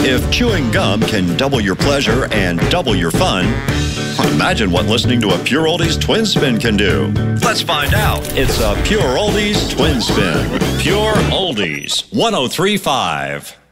If chewing gum can double your pleasure and double your fun, imagine what listening to a Pure Oldies Twin Spin can do. Let's find out. It's a Pure Oldies Twin Spin. Pure Oldies 103.5.